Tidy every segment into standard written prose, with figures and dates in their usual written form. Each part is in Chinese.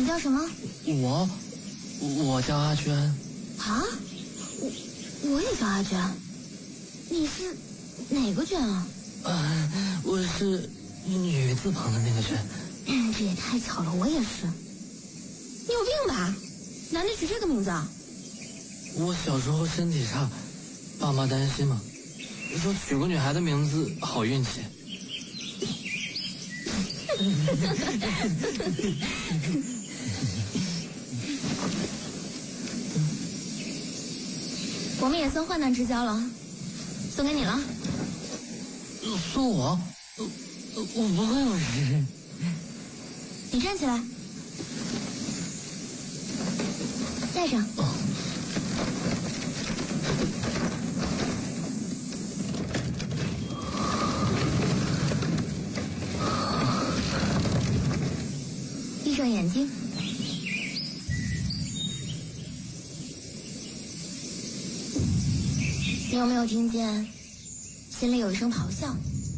叫什么？ 我叫阿娟。 啊？我也叫阿娟。你是哪个娟啊？ 我是女字旁的那个娟。 这也太巧了，我也是。你有病吧？男的取这个名字啊？ 我小时候身体差，爸妈担心嘛，说取个女孩的名字好运气。 我们也算患难之交了，送给你了。 送我？我不会有事。 你站起来，戴上。闭上眼睛。你有没有听见心里有一声咆哮？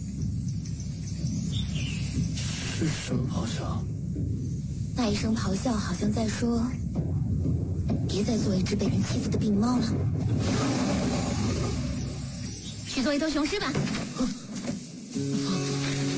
是什么咆哮？ 那一声咆哮好像在说，别再做一只被人欺负的病猫了，去做一头雄狮吧。